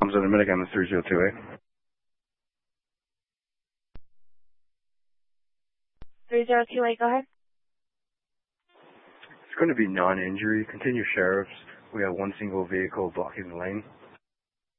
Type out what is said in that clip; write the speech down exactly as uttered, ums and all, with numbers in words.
Comes in a minute again, the three zero two eight. three zero two eight, go ahead. It's going to be non-injury. Continue sheriffs. We have one single vehicle blocking the lane.